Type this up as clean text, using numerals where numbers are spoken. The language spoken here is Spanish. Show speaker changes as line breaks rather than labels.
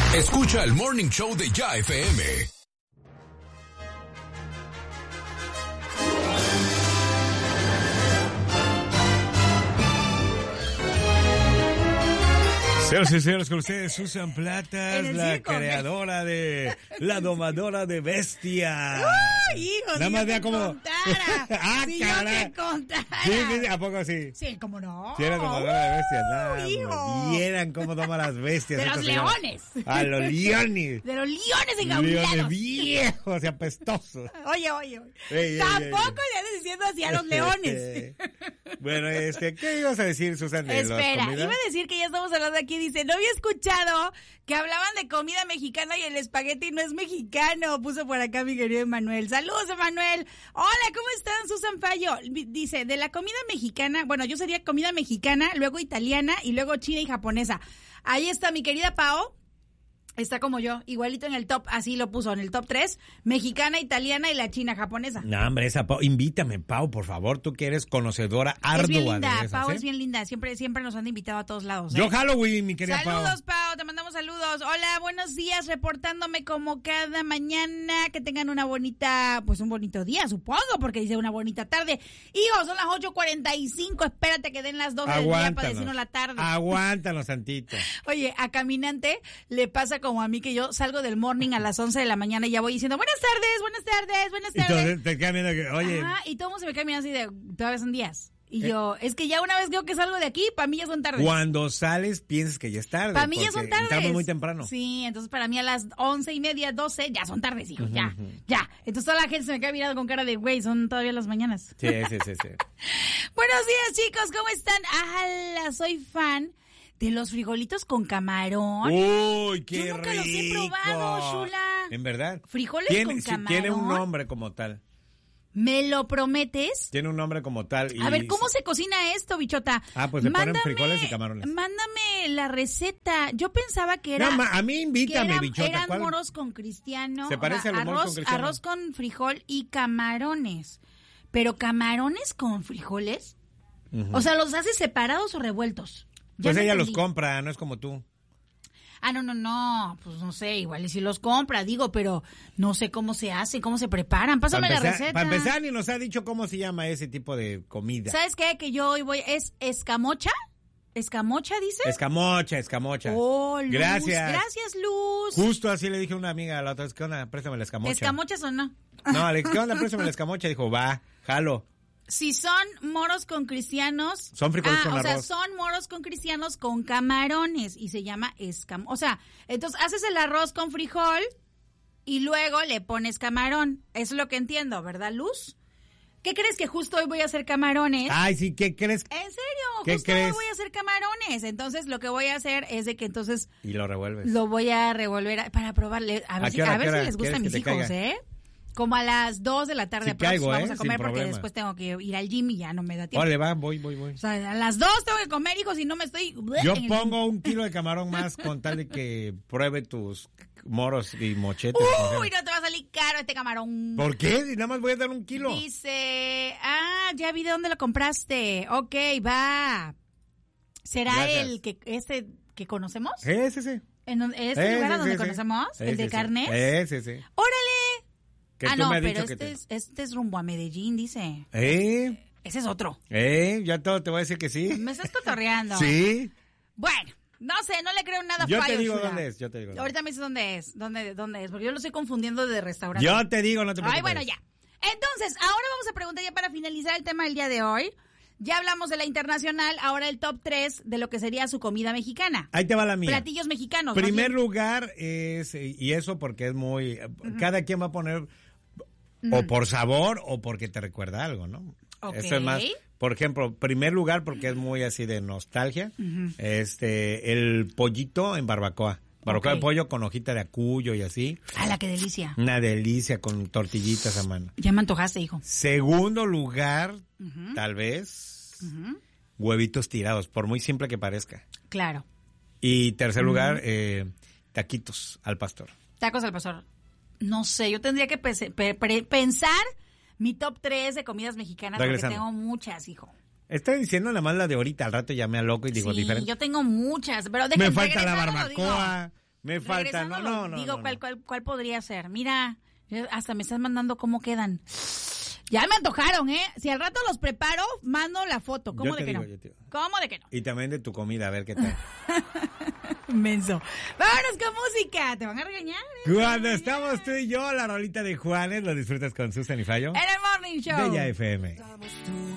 Escucha el Morning Show de Ya FM.
Señoras y señores, con ustedes Susan Platas, la creadora de La Domadora de Bestias.
¡Uy, hijo!
Nada más vea cómo...
Si yo te contara.
Sí, ¿a poco sí?
Sí, ¿cómo no?
Sí, era domadora de bestias. Nada,
hijo.
vieran cómo toma las bestias.
De los leones.
A los leones.
De los leones enjaulados.
Leones viejos y apestosos.
Oye. Tampoco le andes diciendo así a los leones.
Bueno, ¿qué ibas a decir, Susan?
Espera, iba a decir que ya estamos hablando aquí. Dice, no había escuchado que hablaban de comida mexicana y el espagueti no es mexicano. Puso por acá mi querido Emanuel. Saludos, Emanuel. Hola, ¿cómo están, Susan Fallo? Dice, de la comida mexicana, bueno, yo sería comida mexicana, luego italiana y luego china y japonesa. Ahí está mi querida Pao. Está como yo, igualito en el top, así lo puso, en el top 3, mexicana, italiana y la china japonesa.
No, hombre, esa Pau, invítame, Pau, por favor, tú que eres conocedora ardua.
Es bien linda,
de esas,
Pau
¿eh?
es bien linda, siempre nos han invitado a todos lados.
Yo Halloween, mi querida Pau.
Saludos, Pau, te mandamos saludos. Hola, buenos días, reportándome como cada mañana, que tengan un bonito día, supongo, porque dice una bonita tarde. Hijo, son las 8:45, espérate que den las 12 del día para decirnos la tarde.
Aguántanos, Santito.
Oye, a Caminante le pasa como a mí que yo salgo del morning a las 11 de la mañana y ya voy diciendo buenas tardes.
Y entonces te queda viendo que, oye.
Ajá, y todo el mundo se me queda mirando así de, todavía son días. Y yo, es que ya una vez creo que salgo de aquí, para mí ya son tardes.
Cuando sales piensas que ya es tarde.
Para mí ya son tardes.
Entramos muy temprano.
Sí, entonces para mí a las 11:30, 12, ya son tardes, hijo, ya. Entonces toda la gente se me queda mirando con cara de, güey, son todavía las mañanas.
Sí.
Buenos días, chicos, ¿cómo están? ¡Hala! Soy fan de los frijolitos con camarón.
¡Uy, qué rico!
Yo nunca los he probado, chula.
¿En verdad?
Frijoles con camarón.
Tiene un nombre como tal.
¿Me lo prometes?
Tiene un nombre como tal.
A ver, ¿cómo se cocina esto, bichota?
Pues se ponen frijoles y camarones.
Mándame la receta. Yo pensaba que era...
No, a mí invítame, bichota.
Eran moros con cristiano.
Se parece a los moros con cristiano.
Arroz con frijol y camarones. ¿Pero camarones con frijoles? O sea, ¿los haces separados o revueltos?
Pues ella los compra, no es como tú.
No, pues no sé, igual y si los compra, digo, pero no sé cómo se hace, cómo se preparan. Pásame la receta.
Para empezar, ni nos ha dicho cómo se llama ese tipo de comida.
¿Sabes qué? Que yo hoy ¿es escamocha? ¿Escamocha, dice?
Escamocha.
Oh, Luz. Gracias, Luz.
Justo así le dije a una amiga a la otra vez, ¿qué onda? Préstame la escamocha.
¿Escamochas o no?
No, le dije, ¿qué onda? Préstame la escamocha. Dijo, va, jalo.
Si son moros con cristianos...
Son frijoles con arroz.
O sea, son moros con cristianos con camarones y se llama escamocha. O sea, entonces haces el arroz con frijol y luego le pones camarón. Eso es lo que entiendo, ¿verdad, Luz? ¿Qué crees que justo hoy voy a hacer camarones?
Ay, sí, ¿qué crees?
¿En serio?
¿Qué
justo
crees?
hoy voy a hacer camarones. Entonces, lo que voy a hacer es de que entonces...
Y lo revuelves.
Lo voy a revolver para probarle. A ver si les gusta a mis hijos, caiga? ¿Eh? Como a las 2 de la tarde vamos a comer porque después tengo que ir al gym y ya no me da tiempo.
Órale, va, voy.
O sea, a las 2 tengo que comer, hijos, y no me estoy...
Yo pongo 1 kilo de camarón más con tal de que pruebe tus moros y mochetes.
Uy, no te va a salir caro este camarón.
¿Por qué? Si nada más voy a dar 1 kilo.
Dice, ya vi de dónde lo compraste. Ok, va. ¿Será
Gracias.
ese que conocemos?
Ese.
¿En este lugar a donde conocemos? ¿El de carnes?
Ese.
¡Órale!
No,
pero este es rumbo a Medellín, dice. Ese es otro.
Ya todo te voy a decir que sí.
Me estás cotorreando.
Sí.
Bueno, no sé, no le creo nada a
Yo
Fallo,
te digo
Chula.
dónde es,
Ahorita me dices dónde es, dónde es, porque yo lo estoy confundiendo de restaurante.
Yo te digo, no te preocupes.
Ay, bueno, ya. Entonces, ahora vamos a preguntar ya para finalizar el tema del día de hoy. Ya hablamos de la internacional, ahora el top 3 de lo que sería su comida mexicana.
Ahí te va la mía.
Platillos mexicanos.
Primer lugar es, y eso porque es muy, cada quien va a poner o por sabor o porque te recuerda algo, ¿no?
Okay.
Eso es más, por ejemplo, primer lugar porque es muy así de nostalgia, el pollito en barbacoa. Barbacoa de pollo con hojita de acuyo y así.
¡Hala, qué delicia!
Una delicia con tortillitas a mano.
Ya me antojaste, hijo.
Segundo lugar, tal vez, huevitos tirados, por muy simple que parezca.
Claro.
Y tercer lugar, taquitos al pastor.
Tacos al pastor. No sé, yo tendría que pensar mi top 3 de comidas mexicanas porque tengo muchas, hijo.
Estoy diciendo nada más la de ahorita, al rato llamé a loco y digo diferente.
Sí, yo tengo muchas, pero
me falta la barbacoa, Me falta, no.
Digo, ¿cuál podría ser? Mira, hasta me estás mandando cómo quedan. Ya me antojaron, ¿eh? Si al rato los preparo, mando la foto. ¿Cómo de que no? ¿Cómo de que no?
Y también de tu comida, a ver qué tal.
Menso. Vámonos con música. Te van a regañar, ¿eh?
Cuando estamos tú y yo, la rolita de Juanes, lo disfrutas con Susan y Fallo.
En el Morning Show.
De Ya FM.